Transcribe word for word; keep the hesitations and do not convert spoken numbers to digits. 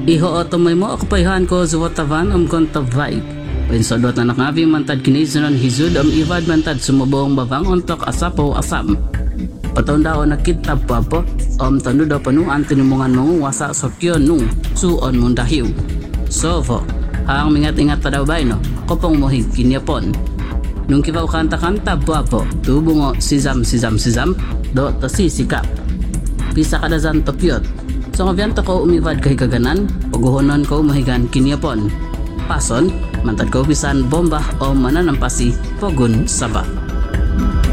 Iho o tumoy mo akapayhan ko zuwatavan am konta vibe. Pinsodot na nakabi mantad kinisunan hizud am ivad mantad sumubong babang ontok asapo asam. Patong daw nakitab pa po om tanu daw panuan tinimungan mo wasa sokyon nung suon mong dahiw. So fo, ang mingat-ingat ta daw ba no? Kopong mohig kinyapon. Nung kibaw kanta-kanta po tubungo sisam sisam sisam do to sisikap. Pisa kada zan topyot. So ngabiyan to ko umivad kay kaganan, paguhonon ko mahigan kinyapon. Pason, mantad ko bisan bomba o mananampasi pogun saba.